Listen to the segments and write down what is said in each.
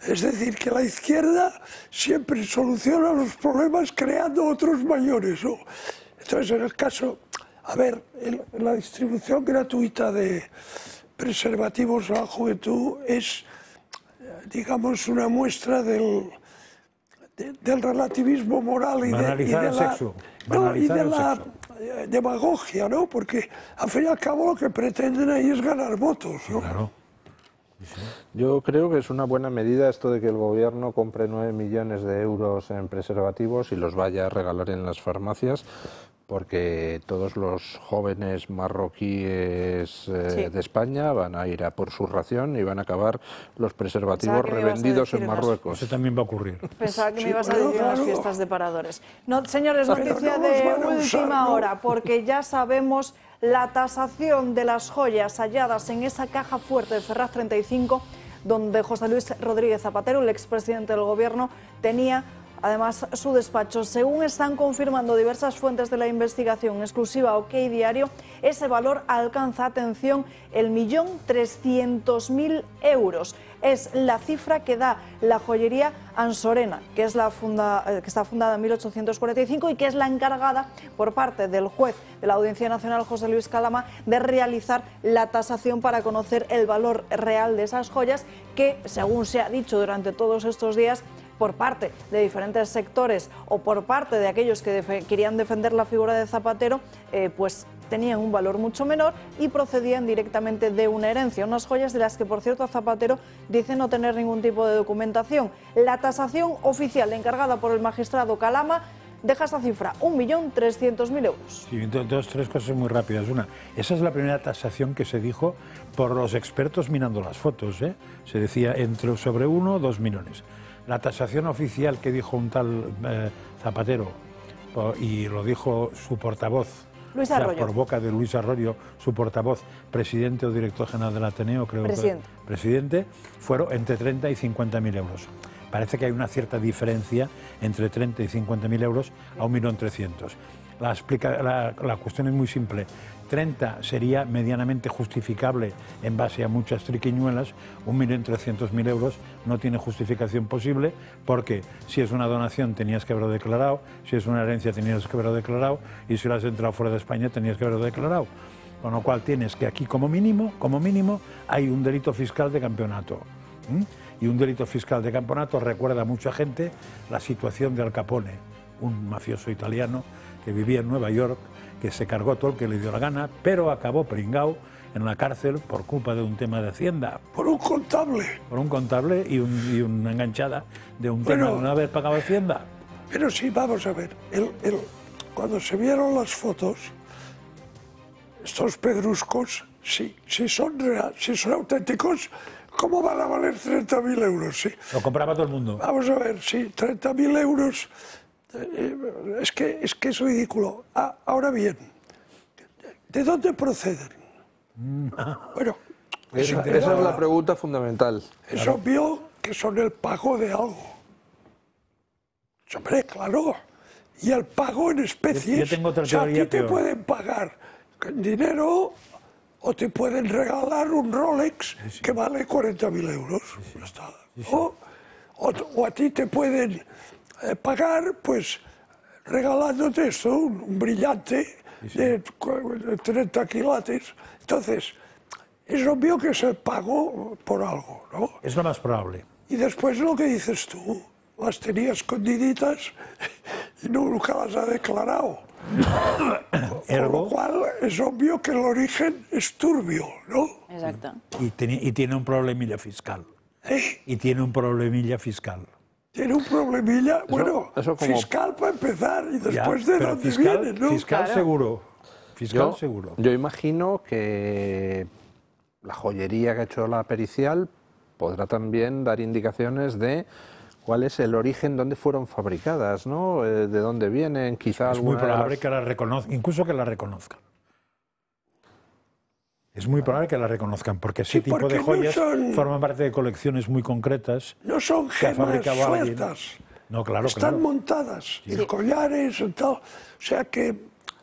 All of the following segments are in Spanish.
Es decir, que la izquierda siempre soluciona los problemas creando otros mayores, ¿no? Entonces, en el caso, a ver, la distribución gratuita de preservativos a la juventud es, digamos, una muestra del relativismo moral y de la demagogia, ¿no? Porque al fin y al cabo lo que pretenden ahí es ganar votos, ¿no? Claro. Yo creo que es una buena medida esto de que el gobierno compre 9 millones de euros en preservativos y los vaya a regalar en las farmacias, porque todos los jóvenes marroquíes de España van a ir a por su ración y van a acabar los preservativos revendidos en Marruecos. Eso también va a ocurrir. Pensaba que me ibas a decir las fiestas de paradores. No, señores, noticia de última hora, porque ya sabemos la tasación de las joyas halladas en esa caja fuerte de Ferraz 35, donde José Luis Rodríguez Zapatero, el expresidente del gobierno, tenía además su despacho. Según están confirmando diversas fuentes de la investigación en exclusiva OK Diario, ese valor alcanza, atención, el 1.300.000 euros. Es la cifra que da la joyería Ansorena, que está fundada en 1845 y que es la encargada por parte del juez de la Audiencia Nacional, José Luis Calama, de realizar la tasación para conocer el valor real de esas joyas que, según se ha dicho durante todos estos días, por parte de diferentes sectores o por parte de aquellos que querían defender la figura de Zapatero, pues tenían un valor mucho menor y procedían directamente de una herencia. Unas joyas de las que, por cierto, Zapatero dice no tener ningún tipo de documentación. La tasación oficial encargada por el magistrado Calama deja esta cifra, 1.300.000 euros. Sí, tres cosas muy rápidas. Una, esa es la primera tasación que se dijo por los expertos mirando las fotos, ¿eh? Se decía sobre 1 o 2 millones. La tasación oficial que dijo un tal Zapatero, y lo dijo su portavoz, Luis Arroyo. O sea, por boca de Luis Arroyo, su portavoz, presidente o director general del Ateneo, creo que presidente, fueron entre 30 y 50.000 euros. Parece que hay una cierta diferencia entre 30 y 50.000 euros a 1.300.000. La cuestión es muy simple. 30 sería medianamente justificable en base a muchas triquiñuelas, 1.300.000 euros no tiene justificación posible, porque si es una donación tenías que haberlo declarado, si es una herencia tenías que haberlo declarado, y si lo has entrado fuera de España tenías que haberlo declarado. Con lo cual tienes que aquí como mínimo hay un delito fiscal de campeonato. Y un delito fiscal de campeonato recuerda a mucha gente la situación de Al Capone, un mafioso italiano que vivía en Nueva York, que se cargó todo el que le dio la gana, pero acabó pringao en la cárcel por culpa de un tema de Hacienda. Por un contable. Por un contable y una enganchada de un tema de no haber pagado Hacienda. Pero sí, vamos a ver, cuando se vieron las fotos, estos pedruscos, si son auténticos, ¿cómo van a valer 30.000 euros? Sí. Lo compraba todo el mundo. Vamos a ver, sí, 30.000 euros... Es que es ridículo. Ahora bien, ¿de dónde proceden? Bueno, esa es la pregunta fundamental. Es obvio que son el pago de algo. Hombre, claro. Y el pago en especies. Yo tengo otra teoría. A ti te pueden pagar con dinero o te pueden regalar un Rolex que vale 40.000 euros. Ya está. O a ti te pueden pagar, pues, regalándote esto, un brillante de 30 quilates. Entonces, es obvio que es el pago por algo, ¿no? Es lo más probable. Y después lo que dices tú, las tenía escondiditas y nunca las ha declarado. Con lo cual, es obvio que el origen es turbio, ¿no? Exacto. Y tiene un problemilla fiscal. Y tiene un problemilla fiscal. Tiene un problemilla, fiscal para empezar, y después de dónde viene, ¿no? Fiscal seguro. Fiscal seguro. Yo imagino que la joyería que ha hecho la pericial podrá también dar indicaciones de cuál es el origen, dónde fueron fabricadas, ¿no? De dónde vienen, quizá es muy probable que la reconozcan, incluso que la reconozcan. Es muy probable que la reconozcan, porque ese tipo de joyas forman parte de colecciones muy concretas. No son gemas sueltas. No, claro, están montadas, y collares y tal. O sea que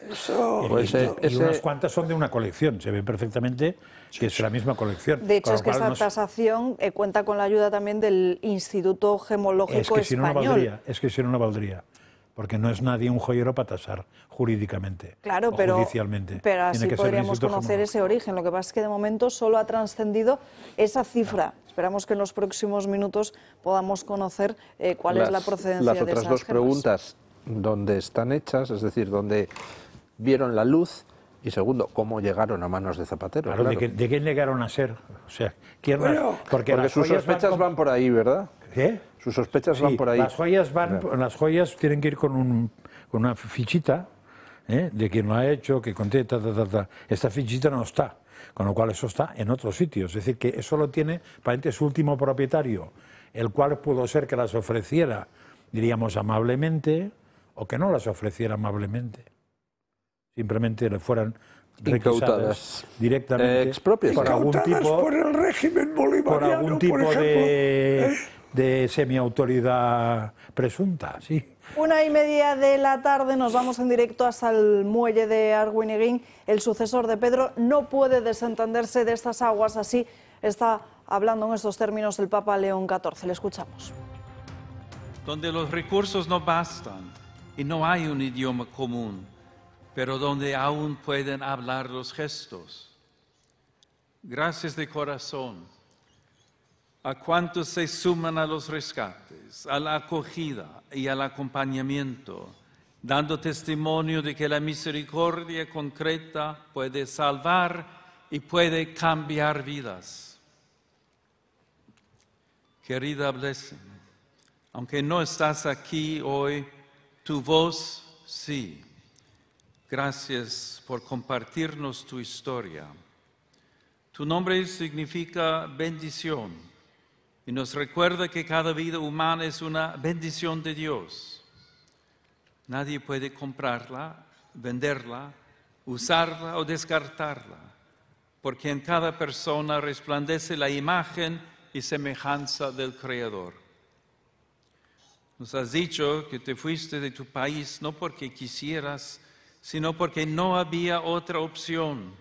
Eso, Pues, Y unas cuantas son de una colección, se ve perfectamente que es la misma colección. De hecho, Con es lo que cual esta nos- tasación cuenta con la ayuda también del Instituto Gemológico Es que si no, no Español. valdría, es que si no, no valdría. Porque no es nadie un joyero para tasar jurídicamente Claro, o pero judicialmente. así Tiene que ser el podríamos Instituto conocer ese Gemológico. origen. Lo que pasa es que de momento solo ha trascendido esa cifra. Esperamos que en los próximos minutos podamos conocer cuál es la procedencia Las de otras esas dos gemas. preguntas, ¿dónde están hechas? Es decir, ¿dónde vieron la luz? Y segundo, ¿cómo llegaron a manos de Zapatero? Claro, Claro. ¿de qué llegaron a ser? O sea, ¿quién más? Bueno, Porque las sus joyas sospechas van por ahí, ¿verdad? ¿Qué? Sus sospechas Sí, van por ahí. las joyas tienen que ir con una fichita de quien lo ha hecho, que conté, ta. Esta fichita no está, con lo cual eso está en otro sitio. Es decir, que eso lo tiene aparentemente su último propietario, el cual pudo ser que las ofreciera, diríamos, amablemente, o que no las ofreciera amablemente. Simplemente le fueran requisadas Incautadas. directamente Expropiadas. por algún incautadas tipo, por el régimen bolivariano, por algún tipo por ejemplo. de semiautoridad presunta, sí. 1:30 de la tarde, nos vamos en directo hasta el muelle de Arguineguín. El sucesor de Pedro no puede desentenderse de estas aguas, así está hablando en estos términos el Papa León XIV. Le escuchamos. Donde los recursos no bastan y no hay un idioma común, pero donde aún pueden hablar los gestos. Gracias de corazón a cuantos se suman a los rescates, a la acogida y al acompañamiento, dando testimonio de que la misericordia concreta puede salvar y puede cambiar vidas. Querida Blessing, aunque no estás aquí hoy, tu voz sí. Gracias por compartirnos tu historia. Tu nombre significa bendición y nos recuerda que cada vida humana es una bendición de Dios. Nadie puede comprarla, venderla, usarla o descartarla, porque en cada persona resplandece la imagen y semejanza del Creador. Nos has dicho que te fuiste de tu país no porque quisieras, sino porque no había otra opción.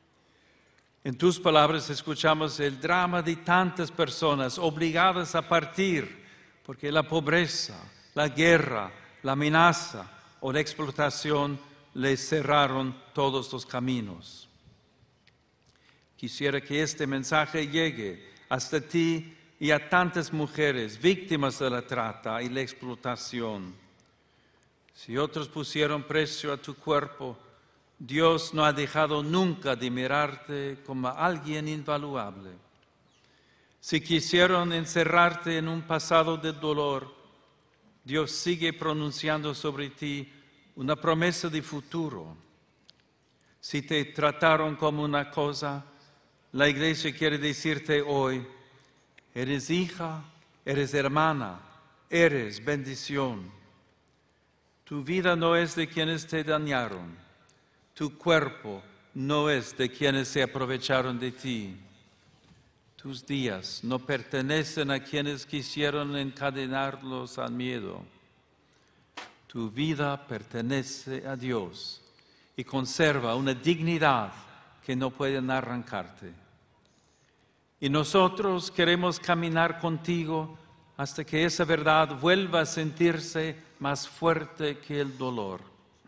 En tus palabras escuchamos el drama de tantas personas obligadas a partir porque la pobreza, la guerra, la amenaza o la explotación les cerraron todos los caminos. Quisiera que este mensaje llegue hasta ti y a tantas mujeres víctimas de la trata y la explotación. Si otros pusieron precio a tu cuerpo, Dios no ha dejado nunca de mirarte como a alguien invaluable. Si quisieron encerrarte en un pasado de dolor, Dios sigue pronunciando sobre ti una promesa de futuro. Si te trataron como una cosa, la Iglesia quiere decirte hoy, eres hija, eres hermana, eres bendición. Tu vida no es de quienes te dañaron. Tu cuerpo no es de quienes se aprovecharon de ti. Tus días no pertenecen a quienes quisieron encadenarlos al miedo. Tu vida pertenece a Dios y conserva una dignidad que no pueden arrancarte. Y nosotros queremos caminar contigo hasta que esa verdad vuelva a sentirse más fuerte que el dolor.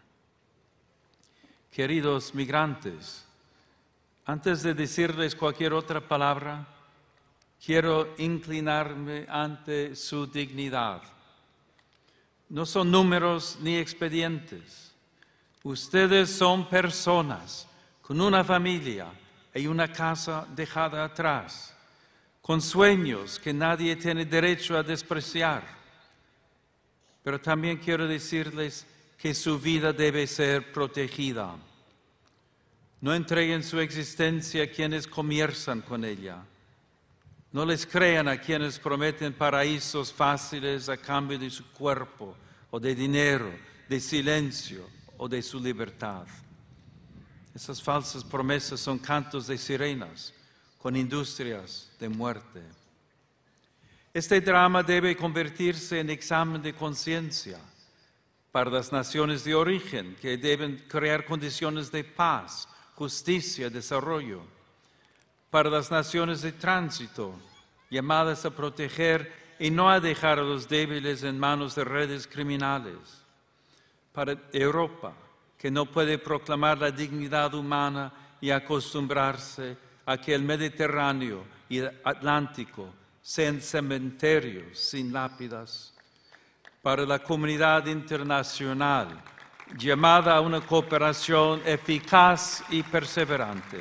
Queridos migrantes, antes de decirles cualquier otra palabra, quiero inclinarme ante su dignidad. No son números ni expedientes. Ustedes son personas con una familia y una casa dejada atrás, con sueños que nadie tiene derecho a despreciar. Pero también quiero decirles que su vida debe ser protegida. No entreguen su existencia a quienes comienzan con ella. No les crean a quienes prometen paraísos fáciles a cambio de su cuerpo, o de dinero, de silencio o de su libertad. Esas falsas promesas son cantos de sirenas con industrias de muerte. Este drama debe convertirse en examen de conciencia para las naciones de origen, que deben crear condiciones de paz, justicia y desarrollo, para las naciones de tránsito, llamadas a proteger y no a dejar a los débiles en manos de redes criminales, para Europa, que no puede proclamar la dignidad humana y acostumbrarse a que el Mediterráneo y el Atlántico sean cementerios sin lápidas, para la comunidad internacional, llamada a una cooperación eficaz y perseverante.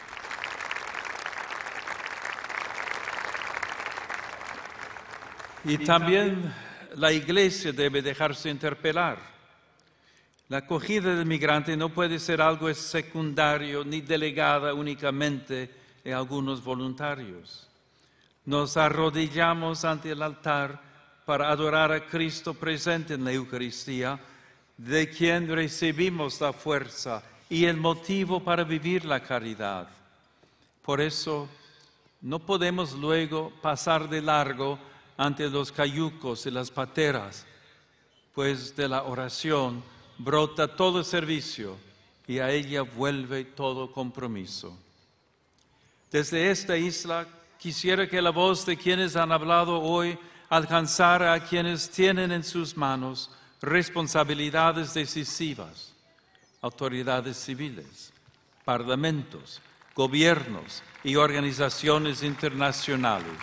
Y también la Iglesia debe dejarse interpelar. La acogida del migrante no puede ser algo secundario ni delegada únicamente a algunos voluntarios. Nos arrodillamos ante el altar para adorar a Cristo presente en la Eucaristía, de quien recibimos la fuerza y el motivo para vivir la caridad. Por eso, no podemos luego pasar de largo ante los cayucos y las pateras, pues de la oración brota todo servicio y a ella vuelve todo compromiso. Desde esta isla quisiera que la voz de quienes han hablado hoy alcanzara a quienes tienen en sus manos responsabilidades decisivas, autoridades civiles, parlamentos, gobiernos y organizaciones internacionales.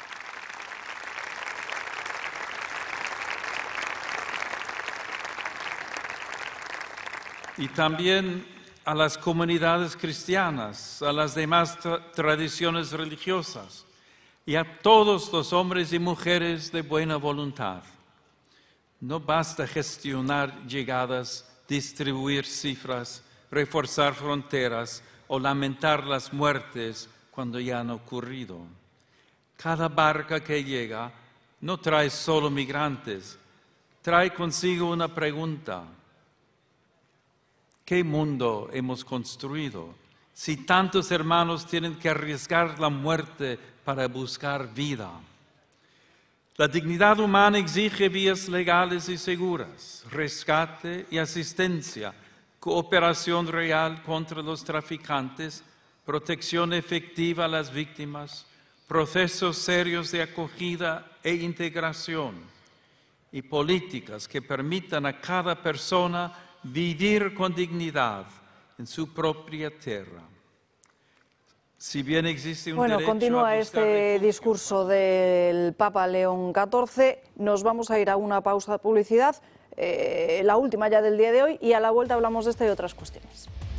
Y también a las comunidades cristianas, a las demás tradiciones religiosas y a todos los hombres y mujeres de buena voluntad. No basta gestionar llegadas, distribuir cifras, reforzar fronteras o lamentar las muertes cuando ya han ocurrido. Cada barca que llega no trae solo migrantes, trae consigo una pregunta. ¿Qué mundo hemos construido si tantos hermanos tienen que arriesgar la muerte para buscar vida? La dignidad humana exige vías legales y seguras, rescate y asistencia, cooperación real contra los traficantes, protección efectiva a las víctimas, procesos serios de acogida e integración y políticas que permitan a cada persona vivir con dignidad en su propia tierra. Si bien existe un derecho continúa a este discurso del Papa León XIV. Nos vamos a ir a una pausa de publicidad, la última ya del día de hoy, y a la vuelta hablamos de esta y otras cuestiones.